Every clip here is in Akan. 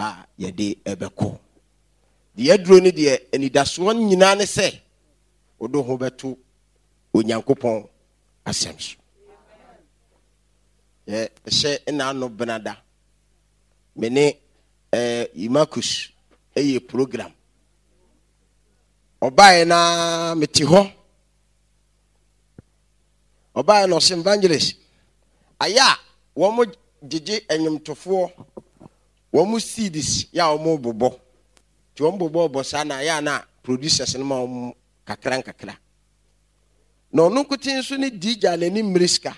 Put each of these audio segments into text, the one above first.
yɛde ɛbɛkɔ de aduro ne de anidasoɔ nyinaa ne sɛ odo ho bɛto onyankopɔn asɛm so hyɛ na no benada mene Imakus program obaye na meti hɔ obaye no sim evangelist aya wo mo gege enyumtofoɔ wo mo seeds ya wo mo bobɔ ti wo mo bobɔ sa na ya na producers no ma wo kakra no no kutin so ne DJ alani mriska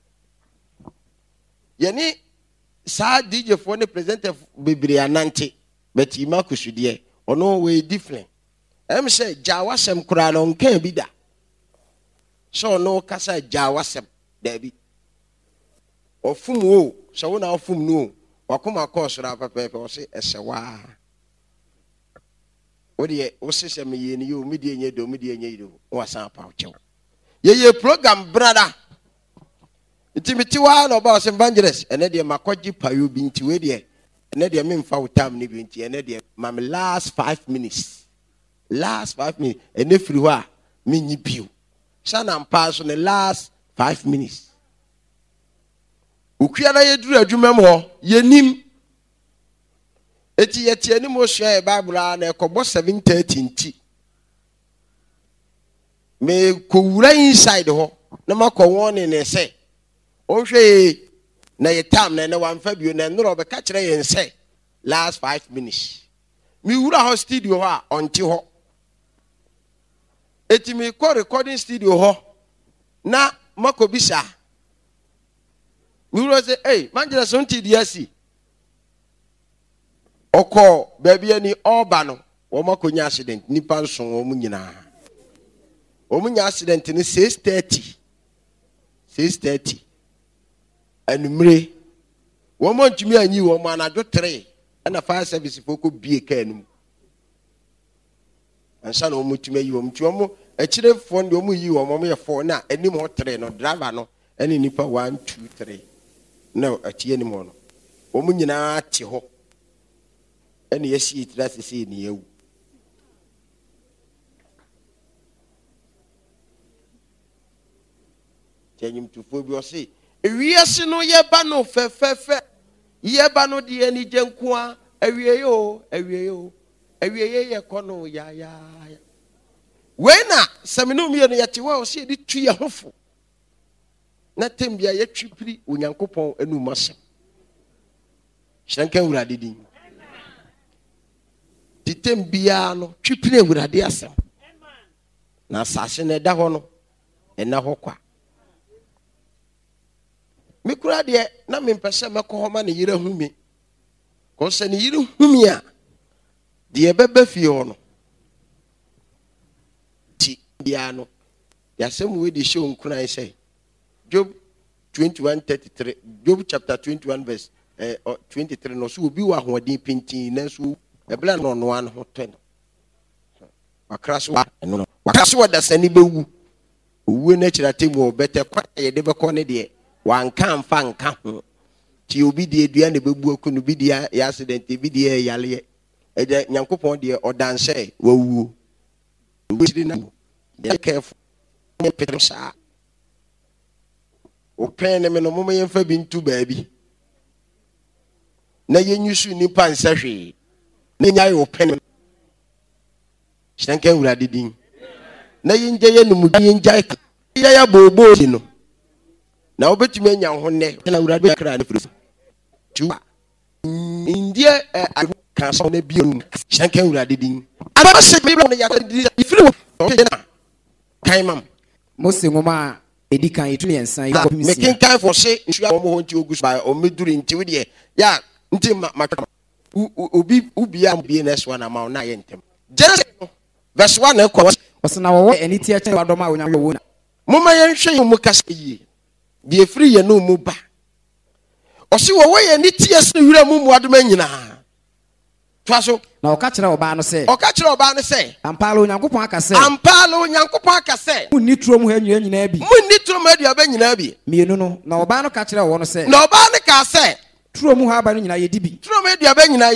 yɛne saa DJ for ne presenter bebre anante but Imakus de ono we different say jawasem kura no nkan bi da so no kasa jawasem da bi ofum o so na ofum no wakoma course ra pepe o se esewa o de o se se me ye ni o medie nye do o asan pa o chew ye program brother intimity wa no ba o evangelist ene de makoji payo bi nti we de ene de me mfa utam ni bi nti ene de mam last 5 minutes ene free wa me nyi bio sana mpa so ne last 5 minutes ukua na yeduru adwuma mo yenim eti yeti ani mo hwa e bible na ekobo 7:30 nti me ko wura inside ho na makọ won ne se o hwe na ye tam na wanfa bio na nro be ka kire yen se last 5 minutes mi wura ho studio ho a onti ho eti mi ko recording studio ho na makobisa mi wura say hey manjela sonti diasi oko baby ani oba no wo makonya accident nipa nso wo mu nyina wo mu nya accident ni 6:30 anumre wo mo ntumi anyi wo mo anadwo 3 na fire service foko bie ka anum ansa na wo mutumi ayi wo mtuo mo akire fo ndi wo mu yi wo mo ye 4 na anim ho 3 no driver no ene nipa 1 2 3 no atie ni mo no wo mu nyina te ho ene yesi itira sisi ni ewu tenyim tufo bi o se ewiase no yeba no fefefe yeba no de ani gyenko a awieye ye kono ya wena saminu mi no yete wa o se di tu ye hofo na tembia ye twipiri onyankopon anu masem hyenkan wurade din tembia no twipiri wurade asem na sase na da ho no ena ho kwa mikura de na mempese mekọ ma ne yire humi ko se ne yire humi a de beba fie ho no ti bia no ya sem we de show nkuna say Job 21:33 Job chapter 21 verse 23 no so obi wa hoden pintin na so ebla no no an ho ten wakraso no wakraso da sani bewu owu na kirate mu bete kwa ye de bekọ ne de wanka mfa nka ho ti obi de dua ne bebu okunu bi dia ya accident bi dia yale eje nyankopon de odanse wawuo obi na ya careful ne petrosa o pen ne me no mo yemfa bi ntu baabi na yenyusu nipa nsahwe na nyai o pen shankan wurade din na yenje ye no mu yenjai ya bobo no na obetumi anya ho ne na wurade kra ne furu tu india kan so na biom shankan wurade din aba se bi no ya firi na kan mam mo se ngoma edikan etumi ensan yiko me ken kan for se nsu a mo ho nti ogus ba o meduri nti we de ya nti ma obi ubia mbie na so na ma na ye ntem Genesis verse 1 na kwa wasna wo eni ti achen wadoma a onyam wo na moma ye hwe mu kasa yie de free ye no mu ba osi wo ye ni tie so wura mu mu adoma nyina twaso na oka kire oba no se ampalo onyankopon aka se munni turo mu ha nyina bi nyina bi mienu no na oba no ka kire wo no se na oba no ka se turo mu ha ba no nyina ye dibi turo mu aduaba nyina